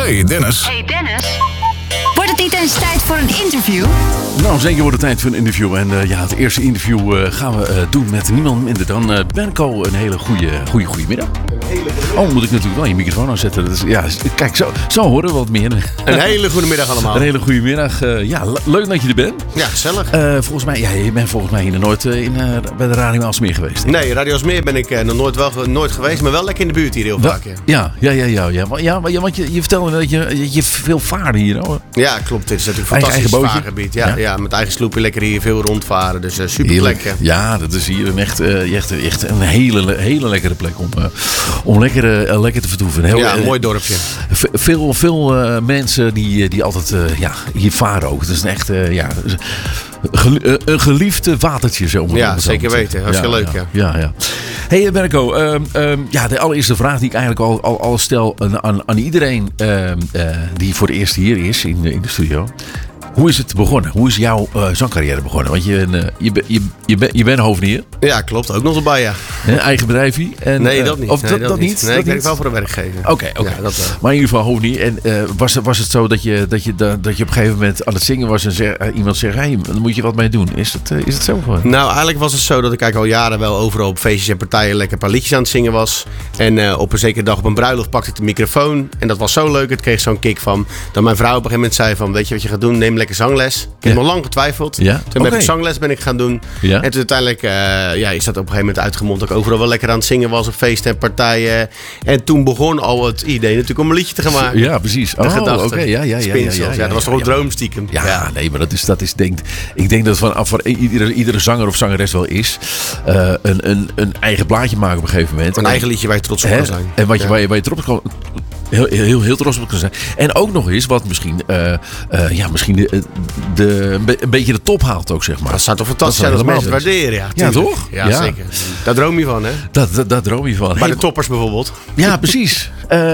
Hey Dennis. Hey Dennis. Wordt het niet eens tijd voor een interview? Nou, zeker wordt het tijd voor een interview. En het eerste interview gaan we doen met niemand minder dan Benko. Een hele goede middag. Oh, moet ik natuurlijk wel je microfoon aanzetten. Dus, ja, kijk, zo horen we wat meer. Een hele goede middag allemaal. Een hele goede middag. Leuk dat je er bent. Ja, gezellig. Volgens mij, je bent volgens mij hier nooit bij de Radio Aalsmeer geweest. Nee, Radio Aalsmeer ben ik nog nooit geweest, maar wel lekker in de buurt hier heel vaak. Ja. Want je vertelde dat je veel vaarde hier. Hoor. Ja, klopt. Dit is natuurlijk een fantastisch vaargebied. Ja, met eigen sloepje lekker hier veel rondvaren. Dus super plek. Ja, dat is hier echt een hele lekkere plek om lekker te vertoeven. Een mooi dorpje. Veel mensen die altijd hier varen ook. Het is een echt een geliefd watertje. Zo zeker weten. Hartstikke leuk. Ja. Hey Benko, de allereerste vraag die ik eigenlijk al stel aan iedereen die voor de eerste hier is in de studio. Hoe is het begonnen? Hoe is jouw zangcarrière begonnen? Want je bent hovenier. Ja, klopt. Ook nog erbij, ja. Eigen bedrijfje? Nee, dat niet. Of dat niet? Nee, ik werk wel voor een werkgever. Oké. Ja, maar in ieder geval hovenier. En was het zo dat je op een gegeven moment aan het zingen was en iemand zegt, hey, dan moet je wat mee doen. Is het zo? Nou, eigenlijk was het zo dat ik eigenlijk al jaren wel overal op feestjes en partijen lekker een paar liedjes aan het zingen was. En op een zekere dag op een bruiloft pakte ik de microfoon. En dat was zo leuk. Het kreeg zo'n kick van. Dat mijn vrouw op een gegeven moment zei van, weet je wat je gaat doen? Neem lekker zangles. Ik heb nog lang getwijfeld. Ja? Toen heb ik zangles gaan doen. Ja? En toen uiteindelijk is dat op een gegeven moment uitgemond dat ik overal wel lekker aan het zingen was op feesten en partijen. En toen begon al het idee natuurlijk om een liedje te gaan maken. Ja, precies. De gedachte. Okay. Spinsels. Dat was toch een droomstiekem. Ja, nee, maar dat is ik denk dat voor iedere zanger of zangeres wel is. Een eigen plaatje maken op een gegeven moment. Een eigen liedje waar je trots op kan zijn. En waar je trots op kan heel trots op kunnen zijn. En ook nog eens wat misschien een beetje de top haalt ook, zeg maar. Dat zou toch fantastisch zijn als mensen het waarderen. Ja, toch? Ja, zeker. Daar droom je van, hè? Dat droom je van. Bij de toppers bijvoorbeeld. Ja, precies.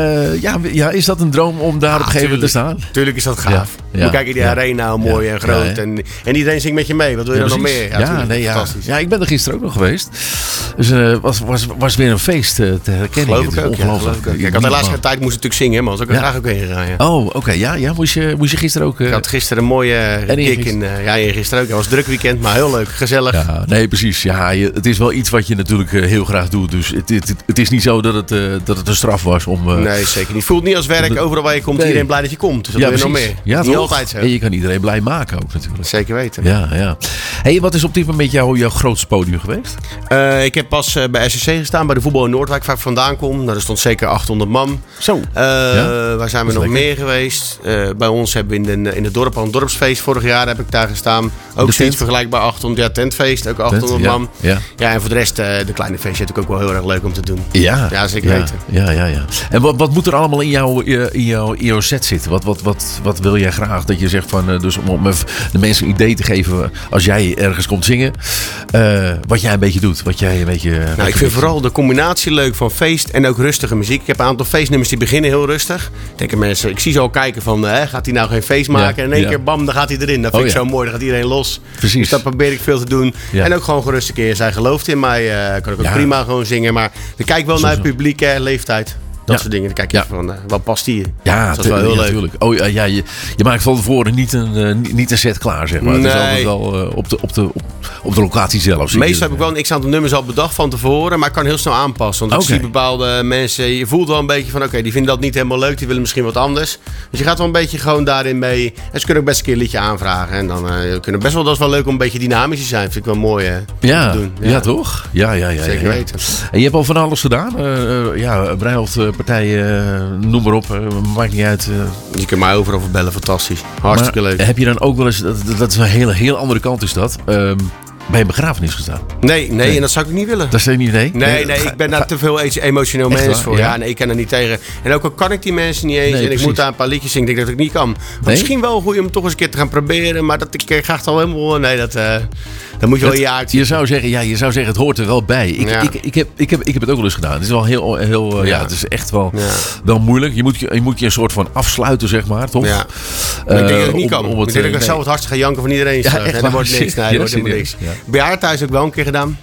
Is dat een droom om daar op een gegeven moment te staan? Tuurlijk is dat gaaf. Moet kijken, die arena, mooi en groot. En iedereen zingt met je mee. Wat wil je nog meer? Fantastisch. Ja, ik ben er gisteren ook nog geweest. Dus was weer een feest te herkennen. Geloof ik ook. Ongelooflijk. Ik had helaas geen tijd, moest natuurlijk zingen, maar was ook graag ook heen gegaan. Oh, oké. Ja, moest je gisteren ook... Ik had gisteren een mooie kick in. Gisteren ook. Het was een druk weekend, maar heel leuk. Gezellig. Ja, nee, precies. Ja, het is wel iets wat je natuurlijk heel graag doet. Dus het is niet zo dat het een straf was om... Nee, zeker niet. Voelt niet als werk. Overal waar je komt, iedereen blij dat je komt. Dus dat wil je nog meer. Ja, niet altijd zo. En je kan iedereen blij maken ook natuurlijk. Zeker weten. Ja. Hey, wat is op dit moment jouw grootste podium geweest? Ik heb pas bij SCC gestaan, bij de voetbal in Noordwijk, waar ik vandaan kom. Nou, er stond zeker 800 man. Zo. Waar zijn we nog meer geweest? Bij ons hebben we in het dorp al een dorpsfeest. Vorig jaar heb ik daar gestaan. Ook zoiets vergelijkbaar 800. Ja, tentfeest. Ook 800 man. Ja, en voor de rest, de kleine feestjes vind ik ook wel heel erg leuk om te doen. Ja, zeker weten. Ja. En wat moet er allemaal in jouw set zitten? Wat wil jij graag dat je zegt van... Dus om de mensen een idee te geven als jij ergens komt zingen. Wat jij een beetje doet. Ik vind vooral de combinatie leuk van feest en ook rustige muziek. Ik heb een aantal feestnummers die beginnen heel rustig. Denken mensen, ik zie ze al kijken van... gaat hij nou geen feest maken? En in één keer bam, dan gaat hij erin. Dat vind ik zo mooi. Dan gaat iedereen los. Precies. Dus dat probeer ik veel te doen. Ja. En ook gewoon gerust een keer. Zij gelooft in mij. Kan ik ook prima gewoon zingen. Maar ik kijk wel naar het publiek, leeftijd. Dat soort dingen. Dan kijk je van, wat past hier? Ja, dat is wel heel leuk. Natuurlijk. Je maakt van tevoren niet een set klaar, zeg maar. Nee. Het is altijd wel op de locatie zelf. Meestal heb ik wel een x-aantal nummers al bedacht van tevoren. Maar ik kan heel snel aanpassen. Want ik zie bepaalde mensen... Je voelt wel een beetje van... die vinden dat niet helemaal leuk. Die willen misschien wat anders. Dus je gaat wel een beetje gewoon daarin mee. En ze kunnen ook best een keer een liedje aanvragen. En dan kunnen best wel... Dat is wel leuk om een beetje dynamisch te zijn. Vind ik wel mooi te doen. Ja, toch? Ja. Zeker weten. En je hebt al van alles gedaan. Bruiloft... partijen, noem maar op, maakt niet uit. Je kunt mij overal bellen, fantastisch. Hartstikke leuk. Heb je dan ook wel eens, dat is een heel andere kant is dat, bij een begrafenis gestaan? Nee, en dat zou ik niet willen. Dat zou je niet, Nee, ik ben daar te veel emotioneel mens voor. Ja, nee, ik kan er niet tegen. En ook al kan ik die mensen niet eens en ik moet daar een paar liedjes zingen, denk ik dat ik niet kan. Maar misschien wel goed om toch eens een keer te gaan proberen, maar dat ik graag al helemaal... Nee, dan moet je wel je uit. Je zou zeggen, het hoort er wel bij. Ik heb het ook wel eens gedaan. Het is wel heel het is echt wel moeilijk. Je moet je een soort van afsluiten, zeg maar, toch? Ja. Ik denk dat ik niet kan. Ik denk dat ik zelf het hardst ga janken van iedereen. En dan wordt niks. Nee, dat wordt helemaal niks. Bejaardentehuis heb ik wel een keer gedaan.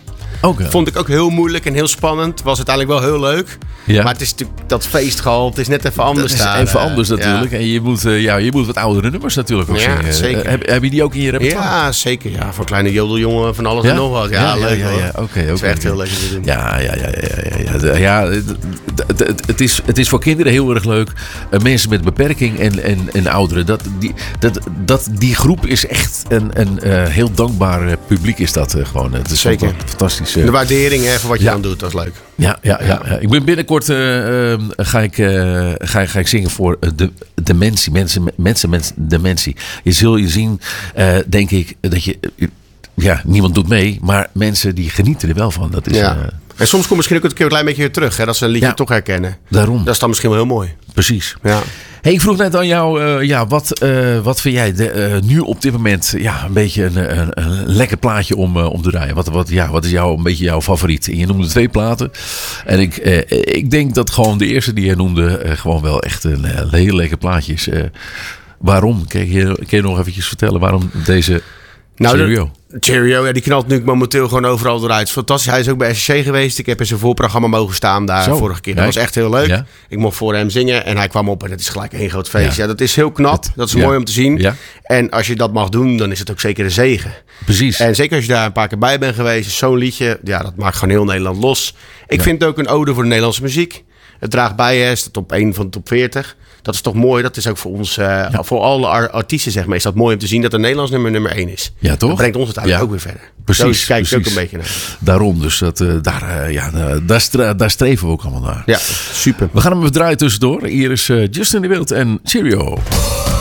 Oké. Vond ik ook heel moeilijk en heel spannend. Was uiteindelijk wel heel leuk. Ja. Maar het is natuurlijk dat feestgehalte is net even anders Dat is daar. even anders Ja. natuurlijk. En je moet wat oudere nummers natuurlijk ook Ja, zingen. zeker. Heb je die ook in je repertoire? Ja, zeker. Ja, van kleine jodeljongen, van alles en nog wat. Ja, leuk hoor. Oké. Het is echt heel leuk om te doen. Ja, het is voor kinderen heel erg leuk. Mensen met beperking en ouderen. Die groep is echt een heel dankbaar publiek is dat gewoon. Het is Zeker. fantastisch. De waardering hè, voor wat je Ja. aan doet, dat is leuk. Ja. Ik ben binnenkort ga ik zingen voor dementie. Mensen met dementie. Je zul je zien, denk ik, dat je... niemand doet mee, maar mensen die genieten er wel van. Dat is, Ja. En soms komt misschien ook een klein beetje weer terug. Hè, dat ze een liedje toch herkennen. Daarom. Dat is dan misschien wel heel mooi. Precies. Ja. Hey, ik vroeg net aan jou, wat vind jij nu op dit moment een beetje een lekker plaatje om te draaien? Wat is een beetje jouw favoriet? En je noemde 2 platen. En ik denk dat gewoon de eerste die je noemde gewoon wel echt een heel lekker plaatje is. Waarom? Kun je nog eventjes vertellen waarom deze Cheerio? Cheerio, ja, die knalt nu momenteel gewoon overal eruit. Het is fantastisch. Hij is ook bij SCC geweest. Ik heb in zijn voorprogramma mogen staan daar vorige keer. Dat was echt heel leuk. Ja. Ik mocht voor hem zingen en hij kwam op en het is gelijk één groot feest. Ja, dat is heel knap. Dat is mooi om te zien. Ja. En als je dat mag doen, dan is het ook zeker een zegen. Precies. En zeker als je daar een paar keer bij bent geweest, zo'n liedje, ja, dat maakt gewoon heel Nederland los. Ik vind het ook een ode voor de Nederlandse muziek. Het draagt bij, hè, is de top 1 van de top 40. Dat is toch mooi. Dat is ook voor ons, voor alle artiesten zeg maar, is dat mooi om te zien dat een Nederlands nummer 1 is. Ja, toch? Dat brengt ons uiteindelijk ook weer verder. Precies. Zo kijk ik ook een beetje naar. Daarom, dus daar streven we ook allemaal naar. Ja, super. We gaan hem even draaien tussendoor. Hier is Justin de Wild en Cheerio.